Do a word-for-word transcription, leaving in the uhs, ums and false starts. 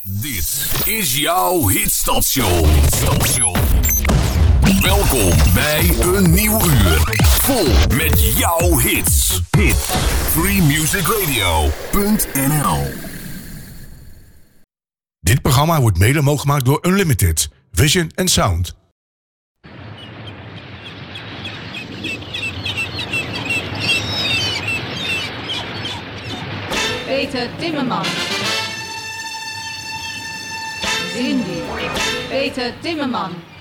Dit is jouw hitstation. Hitstation. Welkom bij een nieuw uur. Vol met jouw hits. Hit. free music radio punt n l. Dit programma wordt mede mogelijk gemaakt door Unlimited, Vision en Sound. Peter Timmerman. Cindy. Peter Timmerman.